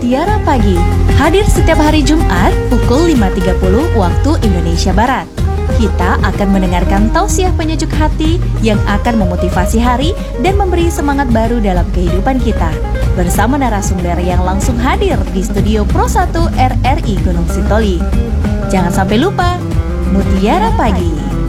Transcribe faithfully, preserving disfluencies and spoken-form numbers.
Mutiara Pagi, hadir setiap hari Jumat pukul lima tiga puluh waktu Indonesia Barat. Kita akan mendengarkan tausiah penyejuk hati yang akan memotivasi hari dan memberi semangat baru dalam kehidupan kita. Bersama narasumber yang langsung hadir di studio Pro satu R R I Gunung Sitoli. Jangan sampai lupa, Mutiara Pagi.